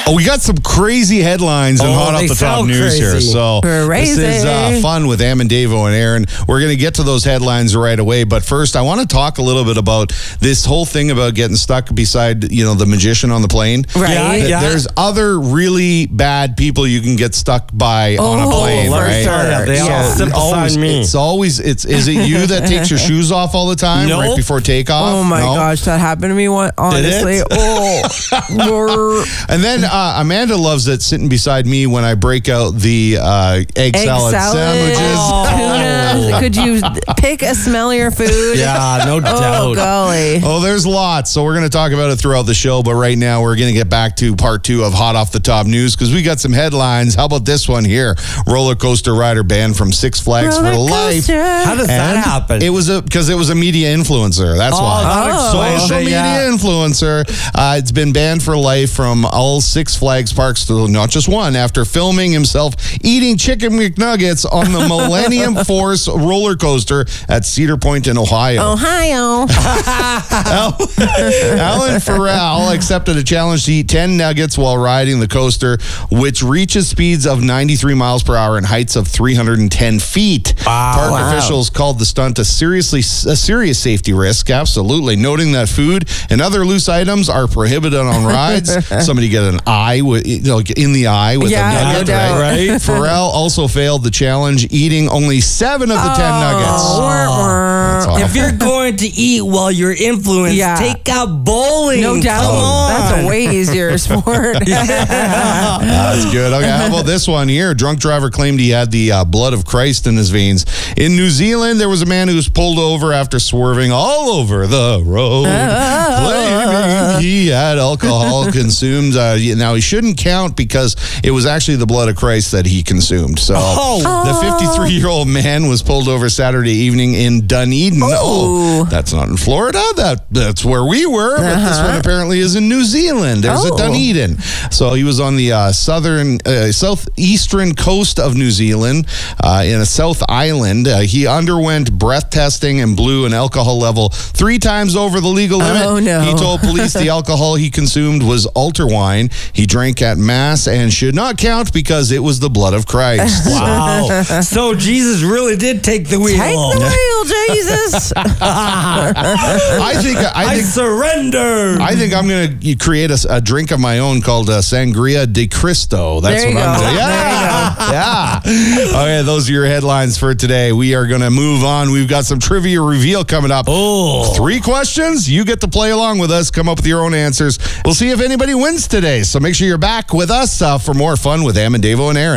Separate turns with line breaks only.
Oh, we got some crazy headlines and hot off the top news here. So
Crazy.
This is fun with Am and Davo and Aaron. We're going to get to those headlines right away. But first, I want to talk a little bit about this whole thing about getting stuck beside, the magician on the plane.
Right.
Yeah.
There's other really bad people you can get stuck by on a plane,
for
right?
sure. They all sit beside me.
Is it you that takes your shoes off all the time
Nope.
right before takeoff?
Oh my
No?
gosh, that happened to me once, honestly. Oh.
And then Amanda loves it sitting beside me when I break out the egg salad sandwiches.
Tuna. Could you pick a smellier food?
Yeah, no
Oh,
doubt.
golly.
Oh, there's lots. So we're going to talk about it throughout the show. But right now, we're going to get back to part 2 of Hot Off the Top News because we got some headlines. How about this one here? Roller coaster rider banned from Six Flags for life.
How does that happen?
It was because it was a media influencer. That's why.
That explains
Social
it,
media
yeah.
influencer. It's been banned for life from all Six Flags parks, not just one, after filming himself eating chicken McNuggets on the Millennium Force roller coaster at Cedar Point in Ohio.
Ohio.
Alan Farrell accepted a challenge to eat 10 nuggets while riding the coaster, which reaches speeds of 93 miles per hour and heights of 310 feet. Park officials called the stunt a serious safety risk, absolutely, noting that food and other loose items are prohibited on rides. Somebody get an eye with, in the eye with a nugget,
no doubt.
Right?
Farrell also failed the challenge, eating only 7 of the 10 nuggets. That's awful.
If you're going to eat while you're influenced, take out bowling.
No doubt.
Come on.
That's a way easier sport.
That's good. Okay, how about this one here? Drunk driver claimed he had the blood of Christ in his veins. In New Zealand, there was a man who was pulled over after swerving all over the road, claiming he had alcohol consumed. Now, he shouldn't count because it was actually the blood of Christ that he consumed. So the 53-year-old man was pulled over Saturday evening in Dunedin.
Oh.
That's not in Florida. That's where we were, but this one apparently is in New Zealand. There's a Dunedin. So he was on the southeastern coast of New Zealand in a South Island. He underwent breath testing and blew an alcohol level 3 times over the legal limit.
Oh, no.
He told police the alcohol he consumed was altar wine. He drank at Mass and should not count because it was the blood of Christ.
Wow. So Jesus really did take the wheel.
Take the wheel, Jesus.
I
surrender.
I think I'm going to create a drink of my own called Sangria de Cristo. That's
There you
what I'm
go.
doing. Yeah. Okay, those are your headlines for today. We are going to move on. We've got some trivia reveal coming up. 3 questions. You get to play along with us. Come up with your own answers. We'll see if anybody wins today. So make sure you're back with us for more fun with Am and Davo and Aaron.